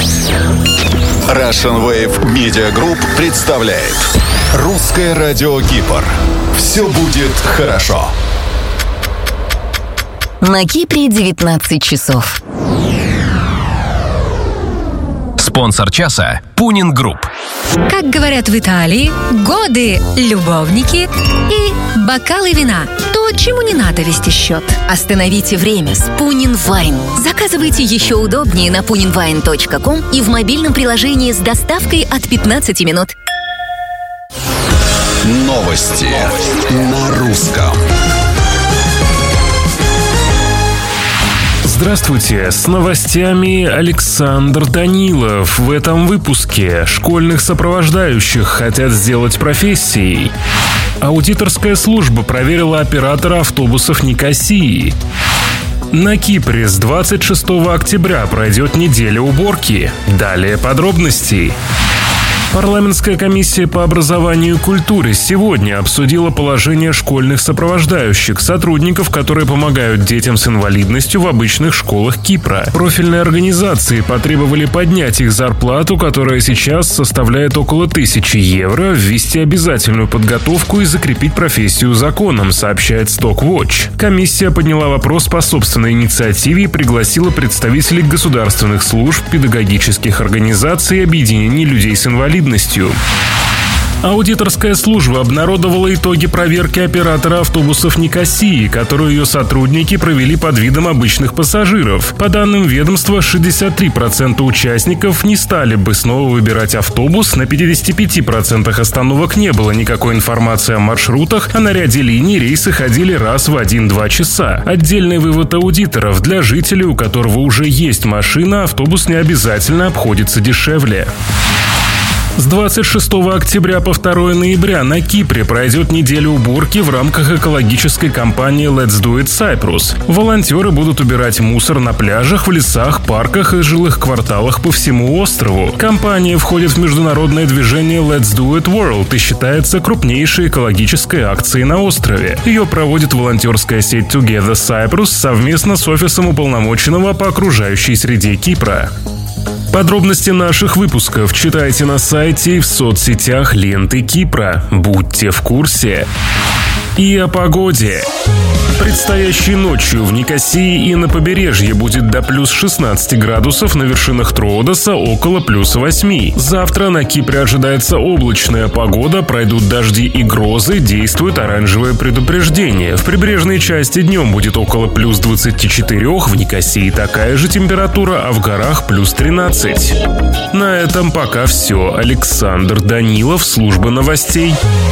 Russian Wave Media Group представляет Русское радио Кипр. Все будет хорошо. На Кипре 19 часов. Спонсор часа – Пунин Групп. Как говорят в Италии, годы, любовники и бокалы вина. То, чему не надо вести счет. Остановите время с Пунин Вайн. Заказывайте еще удобнее на puninwine.com и в мобильном приложении с доставкой от 15 минут. Новости на русском. Здравствуйте, с новостями Александр Данилов. В этом выпуске школьных сопровождающих хотят сделать профессией. Аудиторская служба проверила оператора автобусов Никосии. На Кипре с 26 октября пройдет неделя уборки. Далее подробности. Парламентская комиссия по образованию и культуре сегодня обсудила положение школьных сопровождающих, сотрудников, которые помогают детям с инвалидностью в обычных школах Кипра. Профильные организации потребовали поднять их зарплату, которая сейчас составляет около 1000 евро, ввести обязательную подготовку и закрепить профессию законом, сообщает Stockwatch. Комиссия подняла вопрос по собственной инициативе и пригласила представителей государственных служб, педагогических организаций и объединений людей с инвалидностью. Аудиторская служба обнародовала итоги проверки оператора автобусов Никосии, которую ее сотрудники провели под видом обычных пассажиров. По данным ведомства, 63% участников не стали бы снова выбирать автобус, на 55% остановок не было никакой информации о маршрутах, а на ряде линий рейсы ходили раз в 1-2 часа. Отдельный вывод аудиторов: для жителей, у которого уже есть машина, автобус не обязательно обходится дешевле. С 26 октября по 2 ноября на Кипре пройдет неделя уборки в рамках экологической кампании Let's Do It Cyprus. Волонтеры будут убирать мусор на пляжах, в лесах, парках и жилых кварталах по всему острову. Кампания входит в международное движение Let's Do It World и считается крупнейшей экологической акцией на острове. Ее проводит волонтерская сеть Together Cyprus совместно с офисом уполномоченного по окружающей среде Кипра. Подробности наших выпусков читайте на сайте и в соцсетях ленты Кипра. Будьте в курсе. И о погоде. Предстоящей ночью в Никосии и на побережье будет до плюс 16 градусов, на вершинах Троодоса около плюс 8. Завтра на Кипре ожидается облачная погода, пройдут дожди и грозы, действует оранжевое предупреждение. В прибрежной части днем будет около плюс 24, в Никосии такая же температура, а в горах плюс 13. На этом пока все. Александр Данилов, служба новостей.